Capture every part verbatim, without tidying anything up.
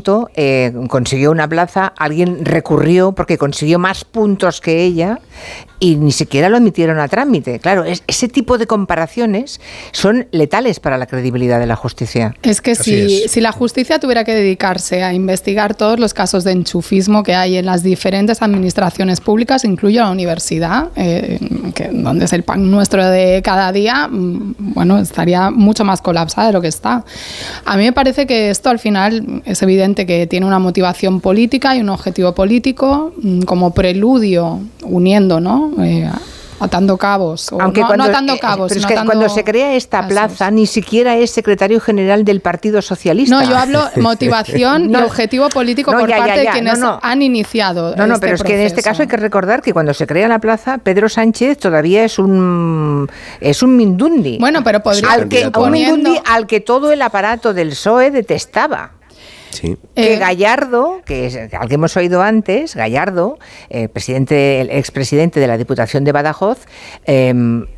voto, eh, consiguió una plaza, alguien recurrió porque consiguió más puntos que ella y ni siquiera lo admitieron a trámite. Claro, es, ese tipo de comparaciones son letales para la credibilidad de la justicia. Es que si, es. si la justicia tuviera que dedicarse a investigar todos los casos de enchufismo que hay en las diferentes administraciones públicas, incluyo la universidad, eh, que, donde es el pan nuestro de cada día, bueno, estaría mucho más colapsada de lo que está. A mí me parece que esto al final es evidente que tiene una motivación política y un objetivo político como preludio, uniendo, ¿no? Eh, atando cabos, o Aunque no, cuando, no atando cabos, pero es sino que atando cuando se crea esta casos. plaza ni siquiera es secretario general del Partido Socialista. No, yo hablo motivación no, y objetivo político no, por ya, parte ya, ya. de quienes no, no. han iniciado No, no, este pero es proceso. que en este caso hay que recordar que cuando se crea la plaza, Pedro Sánchez todavía es un es un mindundi. Bueno, pero podría al que, un mindundi al que todo el aparato del P S O E detestaba. Sí. Que Eh, Gallardo, que es al que hemos oído antes, Gallardo, el presidente, el expresidente de la Diputación de Badajoz, eh,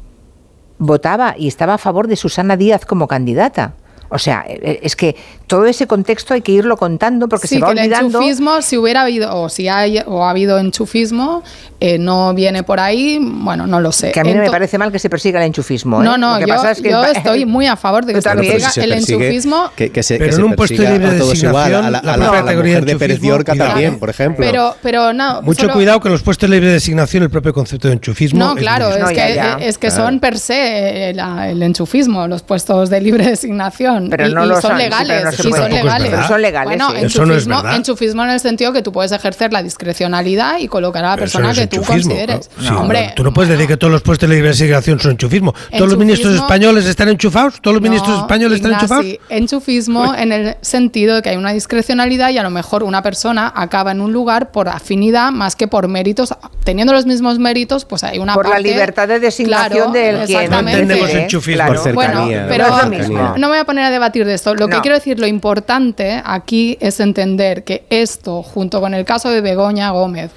votaba y estaba a favor de Susana Díaz como candidata. O sea, es que todo ese contexto hay que irlo contando porque sí, se va que olvidando. el enchufismo, si hubiera habido, o si hay, o ha habido enchufismo, eh, no viene por ahí, bueno, no lo sé. Que a mí no Ento- me parece mal que se persiga el enchufismo. ¿eh? No, no, Lo que yo, pasa es que yo el- estoy muy a favor de que Yo se también. persiga Si se el persigue, enchufismo. que, que se, Pero que en se un puesto persiga libre a de todos designación, igual, a la, la a la, propia a la categoría mujer de enchufismo, Pereciorca cuidado. también, por ejemplo. Pero, pero no. Mucho solo- cuidado con los puestos libres de designación, el propio concepto de enchufismo. No, claro, es es No, que, ya, ya. es que Claro. son per se eh, la- el enchufismo, los puestos de libre designación. Pero y, no y lo son son, sí, legales, pero no se y puede. son Tampoco es legales. verdad. Pero son legales, Bueno, sí. Eso no es enchufismo, verdad. enchufismo en el sentido que tú puedes ejercer la discrecionalidad y colocar a la Pero eso persona no es que tú enchufismo, consideres. ¿no? Sí, Hombre, no, tú no puedes decir que todos los puestos de libre designación son enchufismo. ¿Todos los ministros Enchufismo- españoles están enchufados? ¿Todos los no, ministros españoles están Ignasi, enchufados? enchufismo en el sentido de que hay una discrecionalidad y a lo mejor una persona acaba en un lugar por afinidad más que por méritos. Teniendo los mismos méritos, pues hay una Por la parte, libertad de designación claro, del quien. No exactamente. entendemos ¿eh? enchufismo. Por Claro. cercanía. Bueno, pero No es lo mismo. no me voy a poner a debatir de esto. Lo que No. quiero decir, lo importante aquí es entender que esto, junto con el caso de Begoña Gómez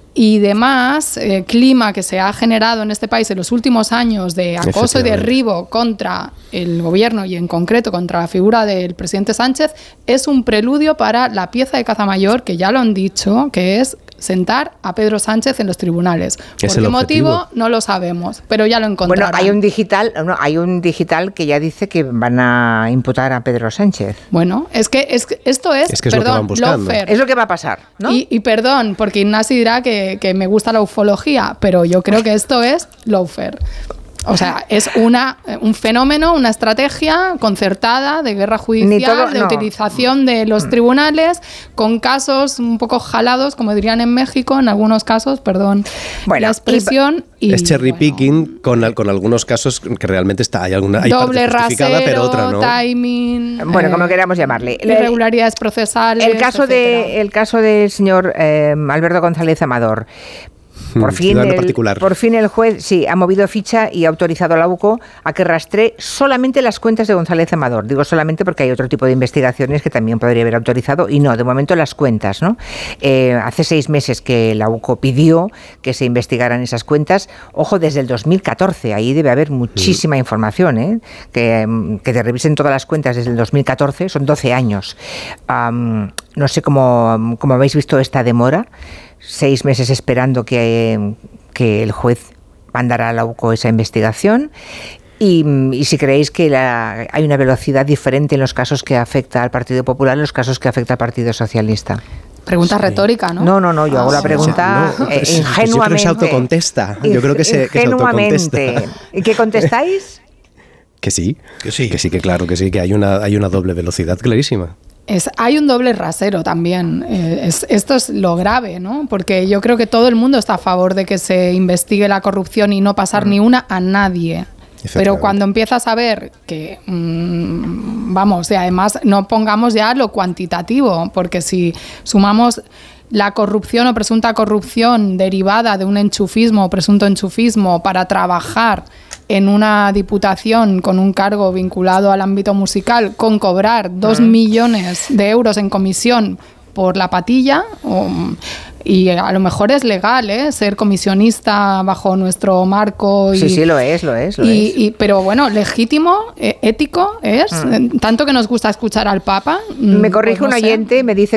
y demás, eh, clima que se ha generado en este país en los últimos años de acoso y Efectivamente. derribo contra el gobierno y en concreto contra la figura del presidente Sánchez, es un preludio para la pieza de caza mayor, que ya lo han dicho, que es sentar a Pedro Sánchez en los tribunales. Es ¿Por el qué motivo? objetivo. No lo sabemos, pero ya lo Bueno, encontrarán. hay un digital, no, hay un digital que ya dice que van a imputar a Pedro Sánchez. Bueno, es que, es que esto es, Es que es lo que perdón, van buscando. lawfare. Es lo que va a pasar, ¿no? Y, y perdón, porque Ignasi dirá que, que me gusta la ufología, pero yo creo que esto es lawfare. O sea, es una, un fenómeno, una estrategia concertada de guerra judicial, Ni todo- de no. utilización de los tribunales, con casos un poco jalados, como dirían en México, en algunos casos, perdón Bueno, la expresión. Y, es cherry bueno, picking con, al- con algunos casos que realmente está, hay alguna hay doble parte justificada, rasero, pero otra no. timing, Bueno, eh, como queramos llamarle. irregularidades procesales. El caso, etcétera. de, el caso del señor eh, Alberto González Amador. Por Hmm, fin, ciudadano el, particular. por fin el juez sí ha movido ficha y ha autorizado a la U C O a que rastree solamente las cuentas de González Amador. Digo solamente porque hay otro tipo de investigaciones que también podría haber autorizado y no, de momento las cuentas, ¿no? Eh, hace seis meses que la U C O pidió que se investigaran esas cuentas. Ojo, desde el dos mil catorce, ahí debe haber muchísima mm. información, ¿eh? Que, que te revisen todas las cuentas desde el dos mil catorce, son doce años. Um, no sé cómo, cómo habéis visto esta demora. Seis meses esperando que, que el juez mandara a la U C O esa investigación y, y si creéis que la, hay una velocidad diferente en los casos que afecta al Partido Popular y los casos que afecta al Partido Socialista. Pregunta Sí. retórica, ¿no? No, no, no, yo Ah, hago la sí. pregunta No, eh, pues, pues ingenuamente. yo creo que se autocontesta. Yo creo que se, que se autocontesta. Ingenuamente. ¿Y qué contestáis? Que sí, Que sí. que sí, que claro, que sí, que hay una, hay una doble velocidad clarísima. Es, hay un doble rasero también. Eh, es, esto es lo grave, ¿no? Porque yo creo que todo el mundo está a favor de que se investigue la corrupción y no pasar mm. ni una a nadie. Pero cuando empiezas a ver que, mmm, vamos, y además no pongamos ya lo cuantitativo, porque si sumamos la corrupción o presunta corrupción derivada de un enchufismo o presunto enchufismo para trabajar en una diputación con un cargo vinculado al ámbito musical, con cobrar dos mm. millones de euros en comisión por la patilla, o, y a lo mejor es legal, ¿eh? Ser comisionista bajo nuestro marco. Y, sí, sí, lo es, lo es. Lo y, es. Y, pero bueno, legítimo, eh, ético es, mm. tanto que nos gusta escuchar al Papa. Me corrige pues no un sé. oyente, me dice